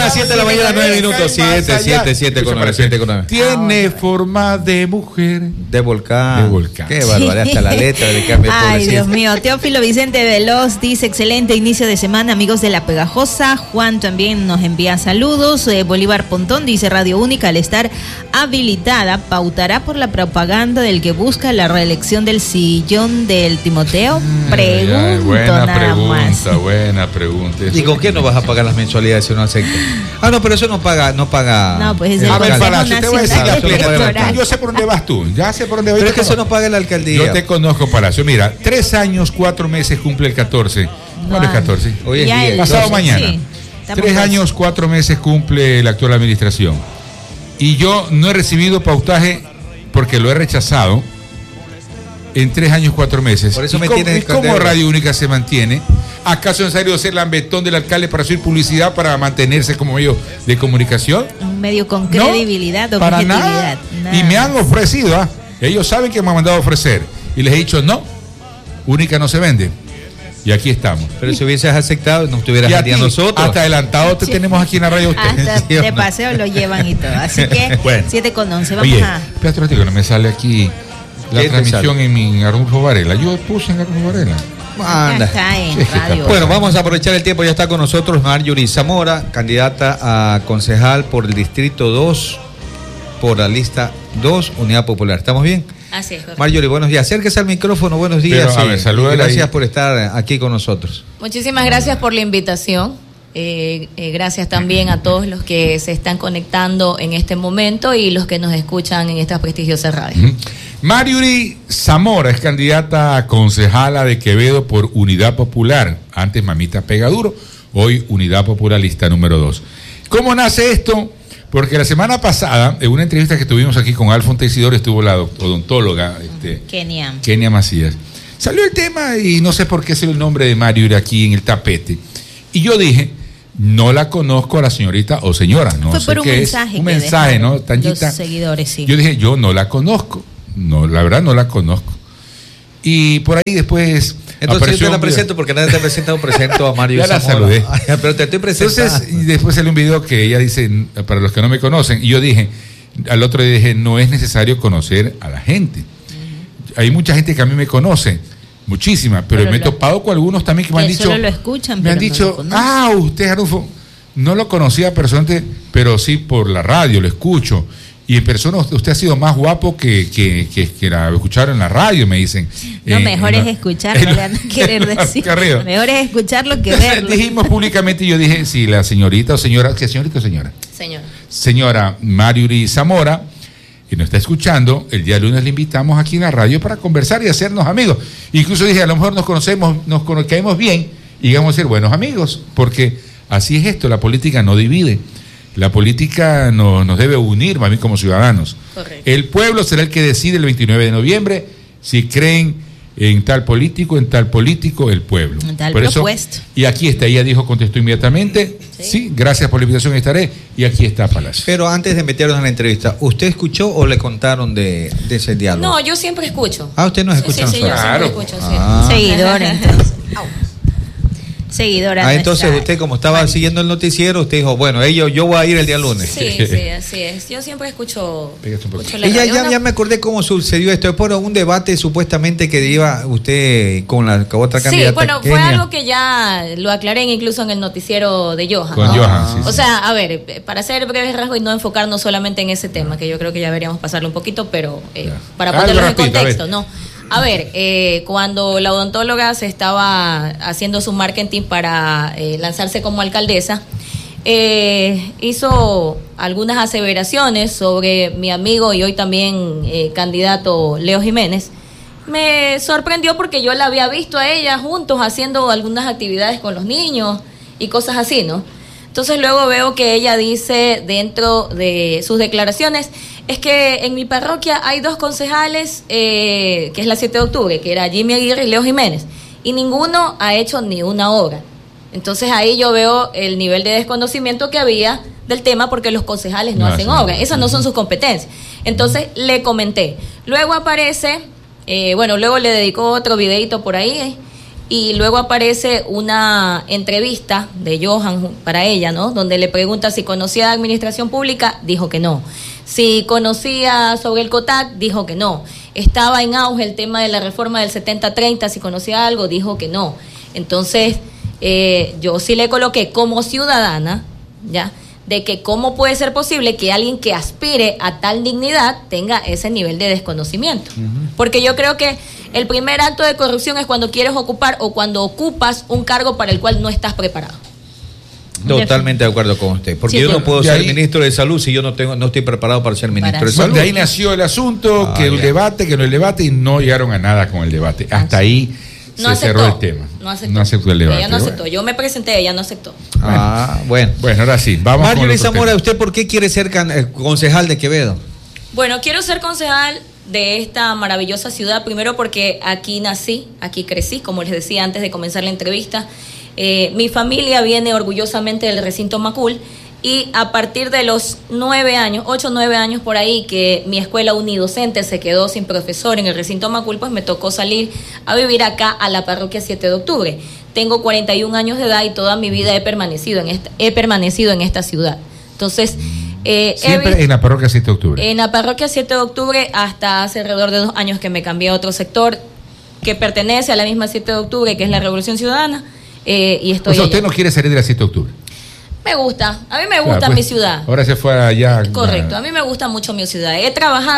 las 7 de la mañana, 9 minutos. 7 con 9. Tiene forma de mujer. De volcán. De volcán. Qué barbaridad, hasta la letra del cambio. Ay, Dios mío. Teófilo Vicente Veloz dice: excelente inicio de semana, amigos de La Pegajosa. Juan también nos envía saludos. Bolívar Pontón dice: Radio Única, al estar habilitada, pautará por la propaganda del que busca la reelección del sillón del Timoteo. Buena pregunta. ¿Y con qué no vas a pagar las mensualidades si no acepta? No, pero eso no paga. No, pues es el a ver, Consejo Palacio, te voy a decir la Nacional plena. Yo sé por dónde vas tú. Ya sé por dónde vas. Pero es que eso no paga la alcaldía. Yo te conozco, Palacio. Mira, 3 años, 4 meses cumple el 14. ¿Cuándo es 14? Hoy es 10. Pasado mañana. Sí, 3 años, 4 meses cumple la actual administración. Y yo no he recibido pautaje porque lo he rechazado en 3 años, 4 meses. Por eso ¿Y cómo Radio Única se mantiene? ¿Acaso es necesario ser lambetón del alcalde para hacer publicidad, para mantenerse como medio de comunicación? Un medio con credibilidad, no, para objetividad. Nada. Y me han ofrecido, ellos saben que me han mandado a ofrecer. Y les he dicho, no, Única no se vende. Y aquí estamos. Pero si hubieses aceptado, no estuvieras aquí a nosotros. Hasta adelantado te tenemos aquí en la radio. Hasta de paseo lo llevan y todo. Así que, bueno, 7:11. Vamos a... Espérate un ratito, no me sale aquí la transmisión en Arnulfo Varela. Yo puse en Arnulfo Varela. Anda. Está en radio. Bueno, vamos a aprovechar el tiempo. Ya está con nosotros Marjorie Zamora, candidata a concejal por el Distrito 2, por la lista 2, Unidad Popular. ¿Estamos bien? Así es, Jorge. Marjorie, buenos días. Acérquese al micrófono. Buenos días. Pero, a ver, gracias por estar aquí con nosotros. Muchísimas gracias por la invitación. Gracias también a todos los que se están conectando en este momento y los que nos escuchan en esta prestigiosa radio. Marjorie Zamora es candidata a concejala de Quevedo por Unidad Popular. Antes Mamita Pegaduro, hoy Unidad Popular, lista número 2. ¿Cómo nace esto? Porque la semana pasada, en una entrevista que tuvimos aquí con Alfonso Isidoro, estuvo la odontóloga Kenia Macías. Salió el tema y no sé por qué salió el nombre de Marjorie aquí en el tapete. Y yo dije, no la conozco a la señorita o señora, no fue sé por un qué mensaje es. Un mensaje, ¿no? Tantita. Los seguidores, sí. Yo dije, yo no la conozco. No, la verdad no la conozco. Y por ahí después... Entonces yo te la presento porque nadie te ha presentado, presento a Mario Zamora. Ya la saludé. Ay, pero te estoy presentando. Entonces, y después salió un video que ella dice, para los que no me conocen, y yo dije, al otro día dije, no es necesario conocer a la gente. Hay mucha gente que a mí me conoce, muchísima, pero me he topado con algunos también que me han dicho... Solo lo escuchan, me han dicho, usted, Arnulfo, no lo conocía personalmente, pero sí por la radio, lo escucho. Y en persona usted ha sido más guapo que la escucharon en la radio, me dicen. No, mejor es escucharlo, querer decir. Mejor es escucharlo que verlo. Dijimos públicamente, y yo dije, si la señorita o señora, ¿qué señorita o señora? Señora Marjorie Zamora, que nos está escuchando, el día lunes le invitamos aquí en la radio para conversar y hacernos amigos. Incluso dije, a lo mejor nos conocemos, nos caemos bien y vamos a ser buenos amigos, porque así es esto, la política no divide. La política nos debe unir, a mí como ciudadanos. Correcto. El pueblo será el que decide el 29 de noviembre si creen en tal político, el pueblo. En tal por propuesto. Eso, y aquí está, ella dijo, contestó inmediatamente, sí, gracias por la invitación, estaré, y aquí está Palacio. Pero antes de meternos en la entrevista, ¿usted escuchó o le contaron de ese diálogo? No, yo siempre escucho. Usted nos escucha sí, nosotros. Yo siempre escucho, sí. Seguidor, entonces. Seguidora. Entonces usted, como estaba siguiendo el noticiero, usted dijo, bueno, yo voy a ir el día lunes. Sí, así es. Yo siempre escucho la radio. Ya me acordé cómo sucedió esto. Es por un debate supuestamente que iba usted con la otra candidata. Sí, bueno, fue algo que ya lo aclaré incluso en el noticiero de Johan. Con Johan, sí. O sea, a ver, para hacer breves rasgos y no enfocarnos solamente en ese tema, que yo creo que ya deberíamos pasarlo un poquito, pero para ponerlo en contexto, ¿no? A ver, cuando la odontóloga se estaba haciendo su marketing para lanzarse como alcaldesa, hizo algunas aseveraciones sobre mi amigo y hoy también candidato Leo Jiménez. Me sorprendió porque yo la había visto a ella juntos haciendo algunas actividades con los niños y cosas así, ¿no? Entonces luego veo que ella dice dentro de sus declaraciones, es que en mi parroquia hay 2 concejales, que es la 7 de octubre, que era Jimmy Aguirre y Leo Jiménez, y ninguno ha hecho ni una obra. Entonces ahí yo veo el nivel de desconocimiento que había del tema porque los concejales no hacen obra, esas no son sus competencias. Entonces le comenté. Luego aparece, luego le dedicó otro videito por ahí, y luego aparece una entrevista de Johan para ella, ¿no? Donde le pregunta si conocía de administración pública, dijo que no. Si conocía sobre el COTAC, dijo que no. Estaba en auge el tema de la reforma del 70-30, si conocía algo, dijo que no. Entonces, yo sí le coloqué como ciudadana, ¿ya?, de que cómo puede ser posible que alguien que aspire a tal dignidad tenga ese nivel de desconocimiento. Porque yo creo que el primer acto de corrupción es cuando quieres ocupar o cuando ocupas un cargo para el cual no estás preparado. Totalmente de acuerdo con usted, porque yo no puedo ser ministro de salud si yo no estoy preparado para ser ministro de salud. De ahí nació el asunto, que el debate, que no el debate, y no llegaron a nada con el debate. Hasta ahí se cerró el tema. No aceptó. No aceptó el debate. Ella no aceptó. Yo me presenté, ella no aceptó. Bueno, ahora sí, vamos con Marjorie Zamora, ¿usted por qué quiere ser concejal de Quevedo? Bueno, quiero ser concejal de esta maravillosa ciudad, primero porque aquí nací, aquí crecí, como les decía antes de comenzar la entrevista. Mi familia viene orgullosamente del recinto Macul, y a partir de los 9 años, 8 o 9 años por ahí, que mi escuela unidocente se quedó sin profesor en el recinto Macul, pues me tocó salir a vivir acá a la parroquia 7 de octubre. Tengo 41 años de edad y toda mi vida he permanecido en esta ciudad. Entonces, siempre en la parroquia 7 de octubre. En la parroquia 7 de octubre hasta hace alrededor de 2 años que me cambié a otro sector que pertenece a la misma 7 de octubre, que es la Revolución Ciudadana, y estoy O sea, usted no quiere salir de la 7 de octubre. Me gusta, a mí me gusta mi ciudad. Ahora se fue allá. Correcto, a mí me gusta mucho mi ciudad. He trabajado